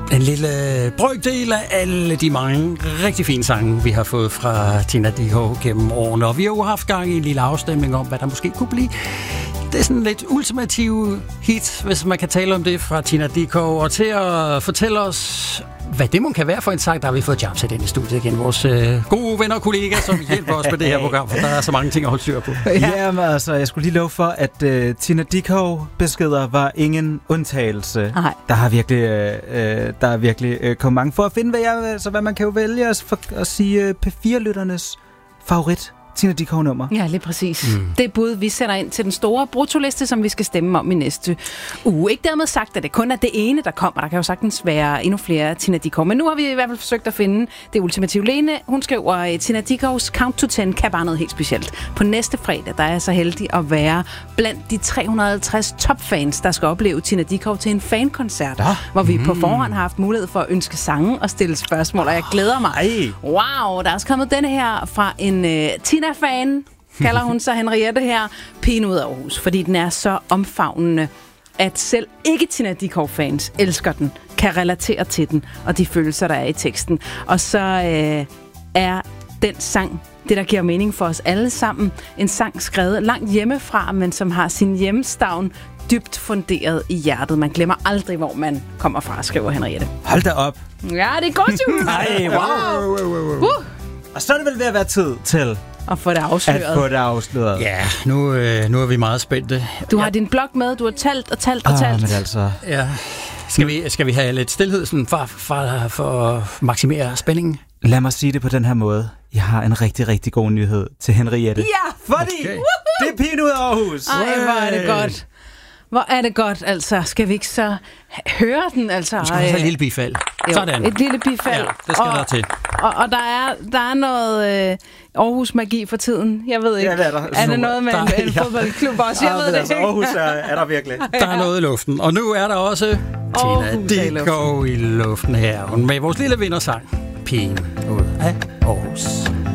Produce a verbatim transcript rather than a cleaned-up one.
En lille brøkdel af alle de mange rigtig fine sange, vi har fået fra Tina Dickow gennem årene. Og vi har jo haft gang i en lille afstemning om, hvad der måske kunne blive. Det er sådan lidt ultimative hit, hvis man kan tale om det, fra Tina Dickow. Og til at fortælle os, hvad det må kan være for en sang, der har vi fået Jamsat ind i studiet igen. Vores øh, gode venner og kollegaer, som hjælper os med det her program, for der er så mange ting at holde styr på. Ja, Jamen, altså, jeg skulle lige love for, at uh, Tina Dickow-beskeder var ingen undtagelse. Nej. Der har virkelig, uh, der er virkelig uh, kommet mange for at finde, hvad, jeg, altså, hvad man kan jo vælge at, for, at sige uh, P fire-lytternes favorit Tina Dickow-nummer. Ja, lige præcis. Mm. Det er bud, vi sender ind til den store brutoliste, som vi skal stemme om i næste uge. Ikke dermed sagt, at det kun er det ene, der kommer. Der kan jo sagtens være endnu flere Tina Dickow. Men nu har vi i hvert fald forsøgt at finde det ultimative. Lene, hun skriver, Tina Dickows Count to ten kan bare noget helt specielt. På næste fredag, der er jeg så heldig at være blandt de tre hundrede og halvtreds topfans, der skal opleve Tina Dickow til en fankoncert, ja. hvor vi mm. på forhånd har haft mulighed for at ønske sange og stille spørgsmål, og jeg glæder mig. Ej. Wow, der er også kommet denne her fra en uh, Tina-fan, kalder hun så Henriette her, pigen ud af Aarhus, fordi den er så omfavnende, at selv ikke Tina Dickow-fans elsker den, kan relatere til den, og de følelser, der er i teksten. Og så øh, er den sang det, der giver mening for os alle sammen. En sang skrevet langt hjemmefra, men som har sin hjemstavn dybt funderet i hjertet. Man glemmer aldrig, hvor man kommer fra, skriver Henriette. Hold da op. Ja, det er godt jo. Ej, wow. wow, wow, wow. Uh. Og så er det vel ved at være tid til at få det afsløret. At få det afsløret. Ja, nu, øh, nu er vi meget spændte. Du har ja. din blog med, du har talt og talt og ah, talt. Men altså... Ja. Skal vi, skal vi have lidt stillhed sådan, for, for, for at maksimere spændingen? Lad mig sige det på den her måde. Jeg har en rigtig, rigtig god nyhed til Henriette. Ja! Fordi okay. det er pigen ud af Aarhus. Ej, hvor er det godt. Hvor er det godt, altså. Skal vi ikke så høre den, altså? Vi skal have et lille bifald. Jo, sådan. Et lille bifald. Ja, det skal og, der til. Og, og der, er, der er noget øh, Aarhus-magi for tiden. Jeg ved ikke. Ja, det er der. Er det noget med der, en, en ja. fodboldklub også? Jeg ah, ved det altså, ikke. Aarhus er, er der virkelig. Der er noget i luften. Og nu er der også Aarhus Tina Dickow i luften her. Med vores lille vindersang. Pigen ud af Aarhus.